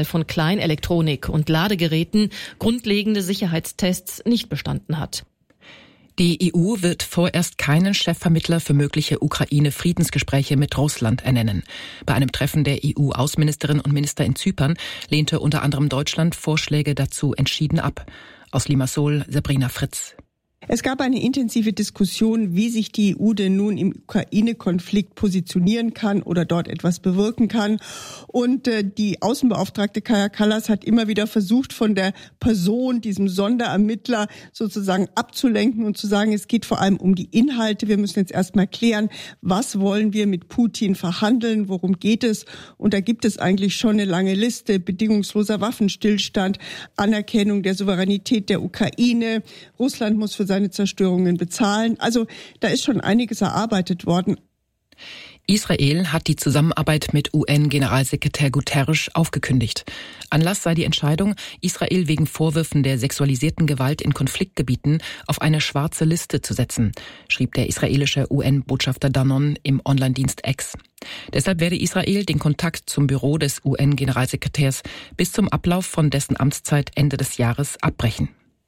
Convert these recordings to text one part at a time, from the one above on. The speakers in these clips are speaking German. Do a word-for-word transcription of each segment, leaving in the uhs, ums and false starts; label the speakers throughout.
Speaker 1: Großteil von Kleinelektronik und Ladegeräten grundlegende Sicherheitstests nicht bestanden hat.
Speaker 2: Die E U wird vorerst keinen Chefvermittler für mögliche Ukraine-Friedensgespräche mit Russland ernennen. Bei einem Treffen der E U-Außenministerinnen und Minister in Zypern lehnte unter anderem Deutschland Vorschläge dazu entschieden ab. Aus Limassol, Sabrina Fritz.
Speaker 3: Es gab eine intensive Diskussion, wie sich die E U denn nun im Ukraine-Konflikt positionieren kann oder dort etwas bewirken kann. Und äh, die Außenbeauftragte Kaja Kallas hat immer wieder versucht, von der Person, diesem Sonderermittler sozusagen abzulenken und zu sagen, es geht vor allem um die Inhalte. Wir müssen jetzt erstmal klären, was wollen wir mit Putin verhandeln, worum geht es? Und da gibt es eigentlich schon eine lange Liste: bedingungsloser Waffenstillstand, Anerkennung der Souveränität der Ukraine, Russland muss für seine Zerstörungen bezahlen. Also da ist schon einiges erarbeitet worden.
Speaker 2: Israel hat die Zusammenarbeit mit U N-Generalsekretär Guterres aufgekündigt. Anlass sei die Entscheidung, Israel wegen Vorwürfen der sexualisierten Gewalt in Konfliktgebieten auf eine schwarze Liste zu setzen, schrieb der israelische U N-Botschafter Danon im Online-Dienst X. Deshalb werde Israel den Kontakt zum Büro des U N-Generalsekretärs bis zum Ablauf von dessen Amtszeit Ende des Jahres abbrechen.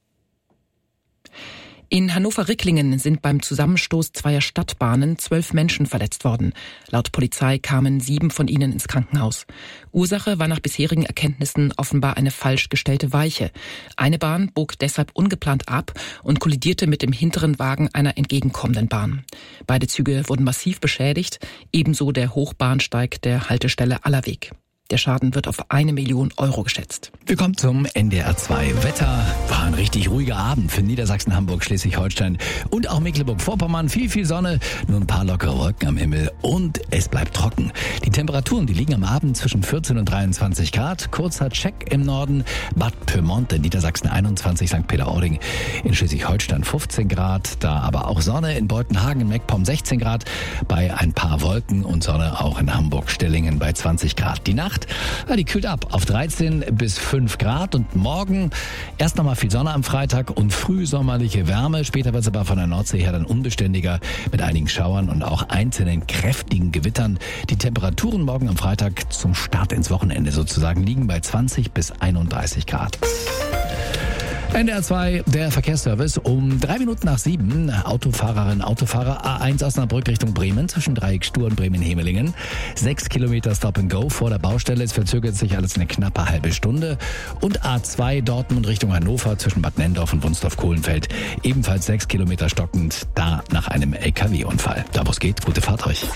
Speaker 2: In Hannover-Ricklingen sind beim Zusammenstoß zweier Stadtbahnen zwölf Menschen verletzt worden. Laut Polizei kamen sieben von ihnen ins Krankenhaus. Ursache war nach bisherigen Erkenntnissen offenbar eine falsch gestellte Weiche. Eine Bahn bog deshalb ungeplant ab und kollidierte mit dem hinteren Wagen einer entgegenkommenden Bahn. Beide Züge wurden massiv beschädigt, ebenso der Hochbahnsteig der Haltestelle Allerweg. Der Schaden wird auf eine Million Euro geschätzt.
Speaker 4: Wir kommen zum N D R zwei Wetter. War ein richtig ruhiger Abend für Niedersachsen, Hamburg, Schleswig-Holstein und auch Mecklenburg-Vorpommern. Viel, viel Sonne, nur ein paar lockere Wolken am Himmel und es bleibt trocken. Die Temperaturen, die liegen am Abend zwischen vierzehn und dreiundzwanzig Grad. Kurzer Check im Norden. Bad Pyrmont in Niedersachsen einundzwanzig, Sankt Peter-Ording in Schleswig-Holstein fünfzehn Grad. Da aber auch Sonne in Beutenhagen, in Meckpomm sechzehn Grad. Bei ein paar Wolken und Sonne auch in Hamburg-Stellingen bei zwanzig Grad. Die Nacht, ja, die kühlt ab auf dreizehn bis fünf Grad und morgen erst nochmal viel Sonne am Freitag und frühsommerliche Wärme. Später wird es aber von der Nordsee her dann unbeständiger mit einigen Schauern und auch einzelnen kräftigen Gewittern. Die Temperaturen morgen am Freitag zum Start ins Wochenende sozusagen liegen bei zwanzig bis einunddreißig Grad. N D R zwei, der Verkehrsservice, um drei Minuten nach sieben. Autofahrerinnen, Autofahrer, A eins Osnabrück Richtung Bremen, zwischen Dreieck Stur und Bremen-Hemelingen. Sechs Kilometer Stop and Go vor der Baustelle. Es verzögert sich alles eine knappe halbe Stunde. Und A zwei Dortmund Richtung Hannover, zwischen Bad Nendorf und Wunsdorf-Kohlenfeld. Ebenfalls sechs Kilometer stockend, da nach einem L K W-Unfall. Da wo es geht, gute Fahrt euch.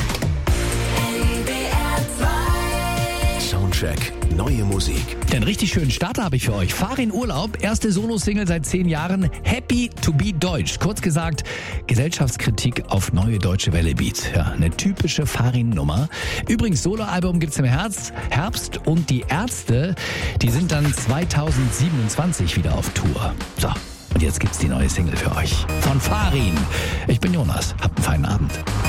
Speaker 5: Soundcheck, neue Musik.
Speaker 4: Den richtig schönen Starter habe ich für euch. Fahr in Urlaub, erste Solo-Single seit zehn Jahren. Happy to be Deutsch. Kurz gesagt, Gesellschaftskritik auf neue deutsche Welle Beat. Ja, eine typische Farin-Nummer. Übrigens, Soloalbum gibt's im Herbst, Herbst und die Ärzte, die sind dann zweitausendsiebenundzwanzig wieder auf Tour. So, und jetzt gibt's die neue Single für euch. Von Farin. Ich bin Jonas. Habt einen feinen Abend.